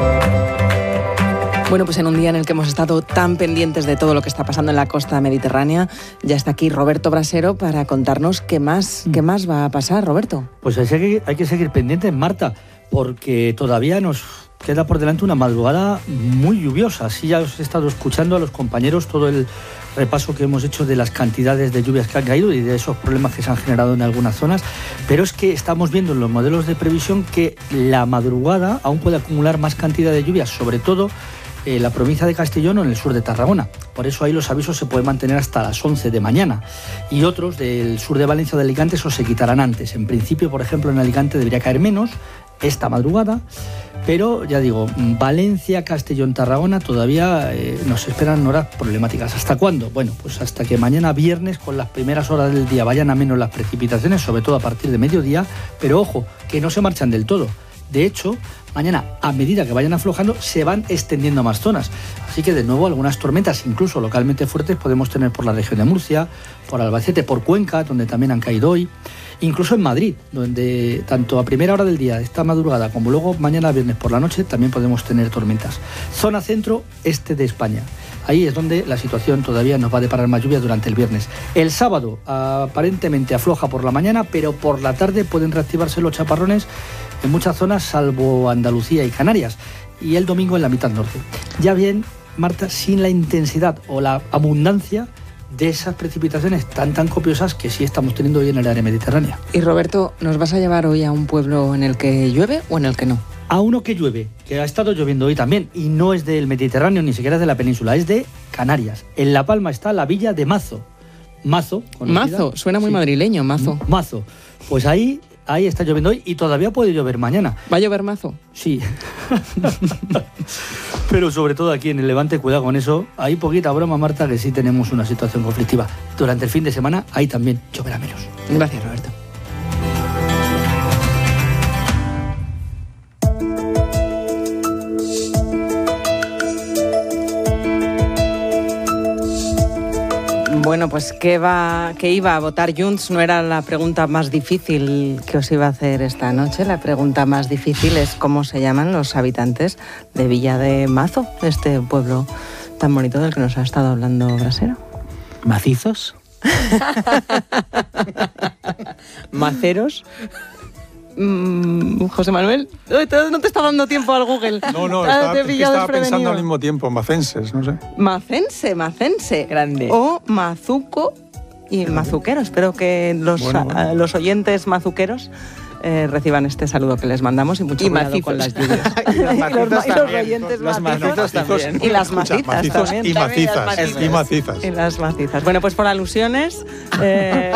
Bueno, pues en un día en el que hemos estado tan pendientes de todo lo que está pasando en la costa mediterránea, ya está aquí Roberto Brasero para contarnos qué más va a pasar, Roberto. Pues hay que seguir pendientes, Marta, porque todavía nos queda por delante una madrugada muy lluviosa. Sí, ya os he estado escuchando a los compañeros todo el repaso que hemos hecho de las cantidades de lluvias que han caído y de esos problemas que se han generado en algunas zonas, pero es que estamos viendo en los modelos de previsión que la madrugada aún puede acumular más cantidad de lluvias, sobre todo en la provincia de Castellón o en el sur de Tarragona. Por eso ahí los avisos se pueden mantener hasta las 11 de mañana. Y otros del sur de Valencia o de Alicante esos se quitarán antes. En principio, por ejemplo, en Alicante debería caer menos esta madrugada, pero ya digo, Valencia, Castellón, Tarragona todavía nos esperan horas problemáticas. ¿Hasta cuándo? Bueno, pues hasta que mañana viernes, con las primeras horas del día, vayan a menos las precipitaciones, sobre todo a partir de mediodía, pero ojo, que no se marchan del todo. De hecho, mañana, a medida que vayan aflojando, se van extendiendo a más zonas. Así que, de nuevo, algunas tormentas, incluso localmente fuertes, podemos tener por la región de Murcia, por Albacete, por Cuenca, donde también han caído hoy. Incluso en Madrid, donde tanto a primera hora del día, esta madrugada, como luego mañana viernes por la noche, también podemos tener tormentas. Zona centro-este de España. Ahí es donde la situación todavía nos va a deparar más lluvia durante el viernes. El sábado aparentemente afloja por la mañana, pero por la tarde pueden reactivarse los chaparrones en muchas zonas, salvo Andalucía y Canarias, y el domingo en la mitad norte. Ya bien, Marta, sin la intensidad o la abundancia de esas precipitaciones tan copiosas que sí estamos teniendo hoy en el área mediterránea. Y Roberto, ¿nos vas a llevar hoy a un pueblo en el que llueve o en el que no? A uno que llueve, que ha estado lloviendo hoy también, y no es del Mediterráneo, ni siquiera es de la península, es de Canarias. En La Palma está la villa de Mazo. Mazo, suena muy madrileño, Mazo. Mazo. Pues ahí está lloviendo hoy y todavía puede llover mañana. ¿Va a llover Mazo? Sí. Pero sobre todo aquí en el Levante, cuidado con eso. Hay poquita broma, Marta, que sí tenemos una situación conflictiva. Durante el fin de semana, ahí también lloverá menos. Gracias, Roberto. Bueno, pues que iba a votar Junts no era la pregunta más difícil que os iba a hacer esta noche. La pregunta más difícil es cómo se llaman los habitantes de Villa de Mazo, este pueblo tan bonito del que nos ha estado hablando Brasero. ¿Macizos? ¿Maceros? José Manuel, no te está dando tiempo al Google. No, estaba pensando al mismo tiempo, macenses, no sé. Macense. Grande. O mazuco y mazuquero. Espero que los oyentes mazuqueros reciban este saludo que les mandamos y mucho cuidado con las lluvias. Los oyentes macizos también. Y las macizas también. Y macizas. Y las macizas. Bueno, pues por alusiones...